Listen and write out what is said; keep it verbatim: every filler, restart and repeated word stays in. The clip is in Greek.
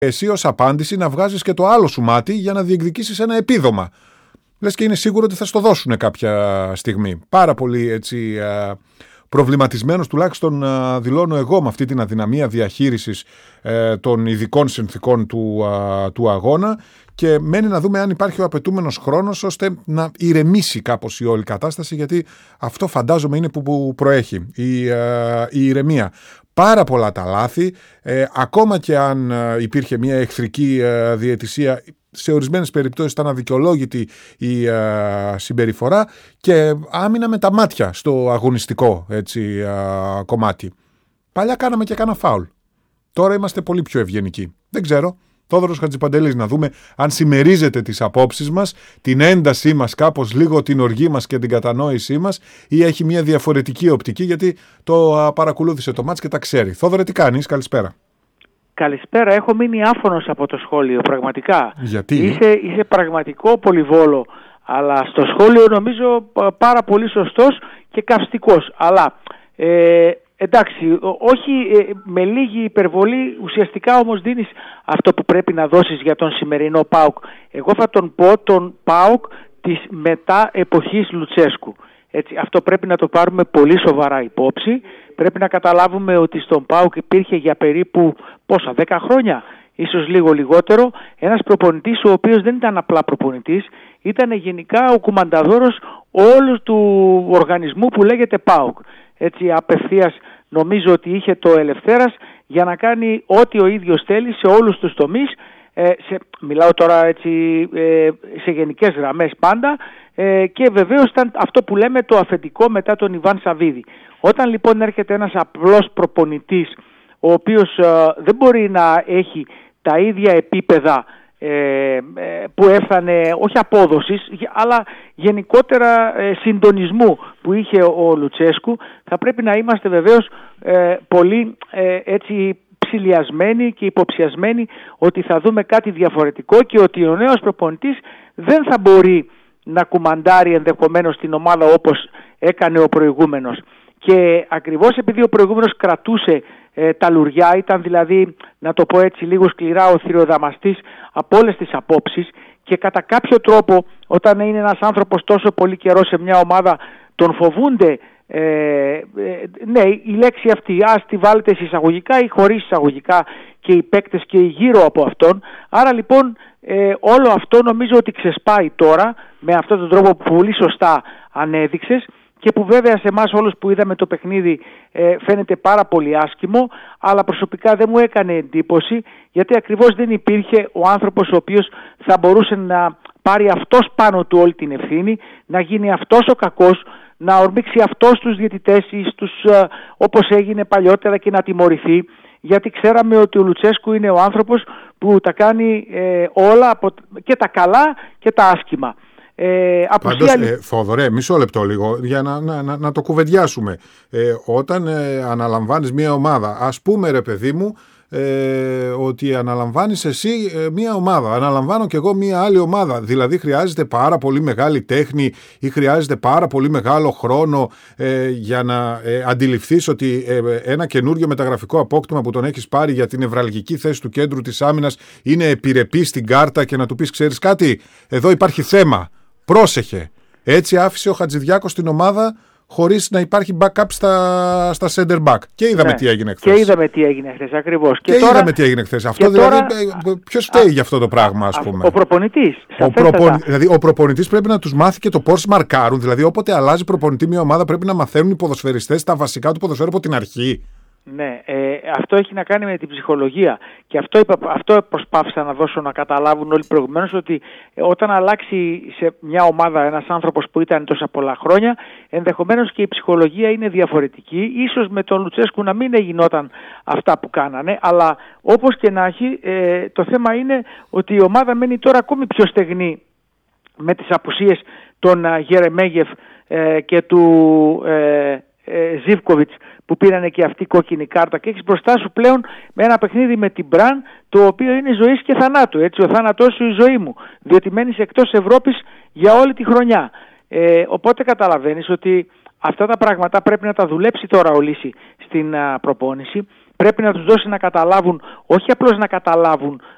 εσύ ως απάντηση να βγάζεις και το άλλο σου μάτι για να διεκδικήσεις ένα επίδομα. Λες και είναι σίγουρο ότι θα στο δώσουν κάποια στιγμή. Πάρα πολύ έτσι προβληματισμένος, τουλάχιστον δηλώνω εγώ, με αυτή την αδυναμία διαχείρισης των ειδικών συνθήκων του, του αγώνα, και μένει να δούμε αν υπάρχει ο απαιτούμενος χρόνος ώστε να ηρεμήσει κάπως η όλη κατάσταση, γιατί αυτό φαντάζομαι είναι που, που προέχει η, η ηρεμία. Πάρα πολλά τα λάθη, ε, ακόμα και αν υπήρχε μια εχθρική ε, διαιτησία, σε ορισμένες περιπτώσεις ήταν αδικαιολόγητη η ε, συμπεριφορά, και άμυνα με τα μάτια στο αγωνιστικό έτσι, ε, κομμάτι. Παλιά κάναμε και κάνα φάουλ. Τώρα είμαστε πολύ πιο ευγενικοί. Δεν ξέρω. Θόδωρος Χατζηπαντελής, να δούμε αν συμμερίζεται τις απόψεις μας, την έντασή μας, κάπως λίγο την οργή μας και την κατανόησή μας, ή έχει μια διαφορετική οπτική, γιατί το α, παρακολούθησε το μάτς και τα ξέρει. Θόδωρε, τι κάνεις? Καλησπέρα. Καλησπέρα. Έχω μείνει άφωνος από το σχόλιο, πραγματικά. Γιατί? Είσαι, είσαι πραγματικό πολυβόλο, αλλά στο σχόλιο νομίζω πάρα πολύ σωστός και καυστικός. Αλλά... Ε, εντάξει, όχι ε, με λίγη υπερβολή, ουσιαστικά όμως δίνεις αυτό που πρέπει να δώσεις για τον σημερινό ΠΑΟΚ. Εγώ θα τον πω τον ΠΑΟΚ της μετά εποχής Λουτσέσκου. Έτσι, αυτό πρέπει να το πάρουμε πολύ σοβαρά υπόψη. Πρέπει να καταλάβουμε ότι στον ΠΑΟΚ υπήρχε για περίπου πόσα, δέκα χρόνια, ίσως λίγο λιγότερο, ένας προπονητής ο οποίος δεν ήταν απλά προπονητής, ήταν γενικά ο κουμανταδόρος όλου του οργανισμού που λέγεται ΠΑΟΚ. Έτσι απευθείας νομίζω ότι είχε το ελευθέρας για να κάνει ό,τι ο ίδιος θέλει σε όλους τους τομείς, ε, σε, μιλάω τώρα έτσι ε, σε γενικές γραμμές πάντα, ε, και βεβαίως ήταν αυτό που λέμε το αφεντικό μετά τον Ιβάν Σαββίδη. Όταν λοιπόν έρχεται ένας απλός προπονητής, ο οποίος ε, δεν μπορεί να έχει τα ίδια επίπεδα που έφτανε, όχι απόδοσης, αλλά γενικότερα συντονισμού που είχε ο Λουτσέσκου, θα πρέπει να είμαστε βεβαίως πολύ έτσι ψηλιασμένοι και υποψιασμένοι ότι θα δούμε κάτι διαφορετικό και ότι ο νέος προπονητής δεν θα μπορεί να κουμαντάρει ενδεχομένως την ομάδα όπως έκανε ο προηγούμενος. Και ακριβώς επειδή ο προηγούμενος κρατούσε ε, τα λουριά, ήταν δηλαδή, να το πω έτσι λίγο σκληρά, ο θηριοδαμαστής από όλες τις απόψεις, και κατά κάποιο τρόπο όταν είναι ένας άνθρωπος τόσο πολύ καιρό σε μια ομάδα τον φοβούνται, ε, ε, ναι, η λέξη αυτή ας τη βάλετε εισαγωγικά ή χωρίς εισαγωγικά, και οι παίκτες και οι γύρω από αυτόν. Άρα λοιπόν ε, όλο αυτό νομίζω ότι ξεσπάει τώρα με αυτόν τον τρόπο που πολύ σωστά ανέδειξες, και που βέβαια σε εμάς όλους που είδαμε το παιχνίδι ε, φαίνεται πάρα πολύ άσχημο, αλλά προσωπικά δεν μου έκανε εντύπωση, γιατί ακριβώς δεν υπήρχε ο άνθρωπος ο οποίος θα μπορούσε να πάρει αυτός πάνω του όλη την ευθύνη, να γίνει αυτός ο κακός, να ορμήξει αυτός τους διαιτητές στους, ε, όπως έγινε παλιότερα, και να τιμωρηθεί, γιατί ξέραμε ότι ο Λουτσέσκου είναι ο άνθρωπος που τα κάνει ε, όλα, από, και τα καλά και τα άσχημα. Ε, Πάντως, ε, Θόδωρε, μισό λεπτό λίγο για να, να, να, να το κουβεντιάσουμε. Ε, όταν ε, αναλαμβάνεις μια ομάδα, ας πούμε ρε παιδί μου, ε, ότι αναλαμβάνεις εσύ ε, μια ομάδα, αναλαμβάνω και εγώ μια άλλη ομάδα, δηλαδή χρειάζεται πάρα πολύ μεγάλη τέχνη ή χρειάζεται πάρα πολύ μεγάλο χρόνο ε, για να ε, αντιληφθείς ότι ε, ένα καινούριο μεταγραφικό απόκτημα που τον έχεις πάρει για την νευραλγική θέση του κέντρου της άμυνας είναι επιρρεπή στην κάρτα, και να του πεις, ξέρεις κάτι, εδώ υπάρχει θέμα. Πρόσεχε. Έτσι άφησε ο Χατζηδιάκος την ομάδα χωρίς να υπάρχει backup στα, στα center back. Και είδαμε ναι, τι έγινε χθες. Και είδαμε τι έγινε χθες, ακριβώς. Και, και τώρα, είδαμε τι έγινε χθες. Αυτό δηλαδή, τώρα, ποιος φταίει για αυτό το πράγμα, ας πούμε? Ο προπονητής. Ο, προπον, δηλαδή, ο προπονητής πρέπει να τους μάθει και το πώς μαρκάρουν. Δηλαδή, όποτε αλλάζει προπονητή μια ομάδα, πρέπει να μαθαίνουν οι ποδοσφαιριστές τα βασικά του ποδοσφαίρου από την αρχή. Ναι, ε, αυτό έχει να κάνει με την ψυχολογία, και αυτό, είπα, αυτό προσπάθησα να δώσω να καταλάβουν όλοι προηγουμένως, ότι όταν αλλάξει σε μια ομάδα ένας άνθρωπος που ήταν τόσα πολλά χρόνια, ενδεχομένως και η ψυχολογία είναι διαφορετική. Ίσως με τον Λουτσέσκου να μην γινόταν αυτά που κάνανε, αλλά όπως και να έχει, ε, το θέμα είναι ότι η ομάδα μένει τώρα ακόμη πιο στεγνή με τις απουσίες των uh, Γερεμέγεφ ε, και του ε, ε, Ζίβκοβιτς, που πήρανε και αυτή κόκκινη κάρτα, και έχεις μπροστά σου πλέον με ένα παιχνίδι με την Μπραν, το οποίο είναι ζωής και θανάτου, έτσι, ο θάνατός σου η ζωή μου, διότι μένεις εκτός Ευρώπης για όλη τη χρονιά. Ε, οπότε καταλαβαίνεις ότι αυτά τα πράγματα πρέπει να τα δουλέψει τώρα ο Λύση στην α, προπόνηση. Πρέπει να τους δώσει να καταλάβουν, όχι απλώς να καταλάβουν